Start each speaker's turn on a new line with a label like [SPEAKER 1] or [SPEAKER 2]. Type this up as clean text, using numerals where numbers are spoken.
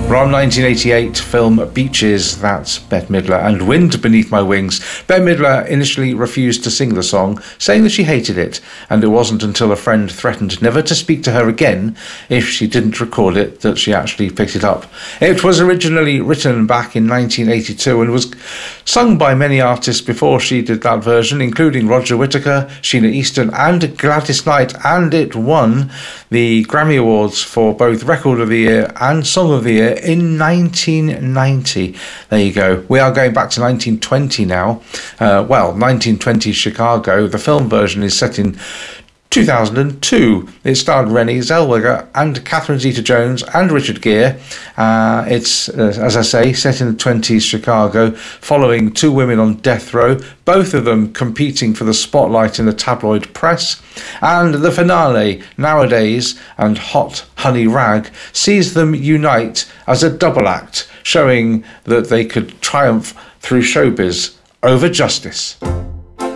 [SPEAKER 1] From 1988 film Beaches, that's Bette Midler, and Wind Beneath My Wings. Bette Midler initially refused to sing the song, saying that she hated it, and it wasn't until a friend threatened never to speak to her again if she didn't record it that she actually picked it up. It was originally written back in 1982 and was sung by many artists before she did that version, including Roger Whittaker, Sheena Easton and Gladys Knight, and it won the Grammy Awards for both Record of the Year and Song of the Year in 1990. There you go. We are going back to 1920 now. 1920 Chicago. The film version is set in 2002. It starred Renée Zellweger and Catherine Zeta-Jones and Richard Gere. It's, as I say, set in the 20s Chicago, following two women on death row, both of them competing for the spotlight in the tabloid press. And the finale, Nowadays and Hot Honey Rag, sees them unite as a double act, showing that they could triumph through showbiz over justice.